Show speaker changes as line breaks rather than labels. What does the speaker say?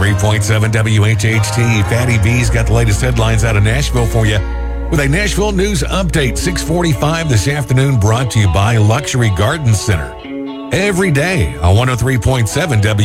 103.7 WHHT. Fatty V's got the latest headlines out of Nashville for you with a Nashville News Update, 6:45 this afternoon, brought to you by Luxury Garden Center. Every day on 103.7 WHHT.